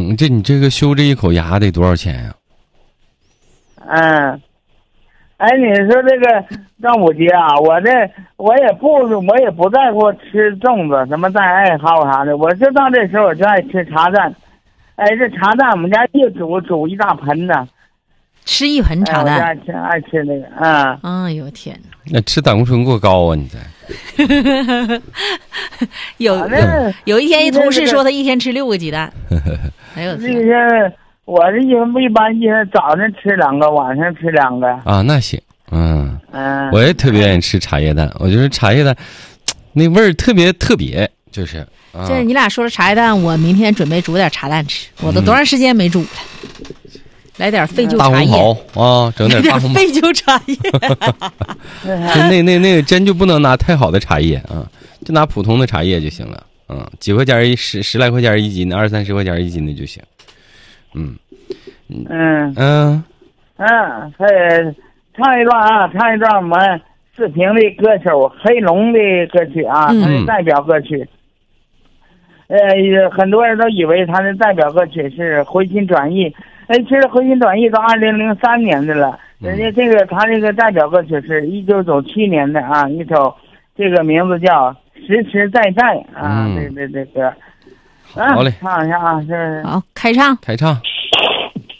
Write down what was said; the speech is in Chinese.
你这个修这一口牙得多少钱呀？ 你说这个端午节啊，我也不在乎吃粽子什么再爱好啥的，我就到这时候我就爱吃茶蛋。这茶蛋我们家一煮一大盆呢， 吃一盆茶蛋。 我爱吃那个哎呦天哪！ 那吃胆固醇过高啊，你这。 有一天一同事说他一天吃6个鸡蛋。哎呦天！ 我这一般一天早上吃2个，晚上吃2个。 啊，那行，我也特别愿意吃茶叶蛋，我觉得茶叶蛋那味儿特别，就是。 这你俩说了茶叶蛋，我明天准备煮点茶蛋吃。我都多长时间没煮了？来点废旧茶叶大红袍啊，整点大红袍。 废旧茶叶。 那个真就不能拿太好的茶叶啊，就拿普通的茶叶就行了。几块钱十来块钱一斤的，20-30块钱一斤的就行。 唱一段我们四平的歌手黑龙的歌曲啊，他的代表歌曲。很多人都以为他的代表歌曲是《回心转意》，其实《回心转意》到2003年的了。人家他这个代表歌曲是1997年的啊，一首这个名字叫《实实在在》啊，这歌。 好嘞， 唱一下啊， 好，开唱。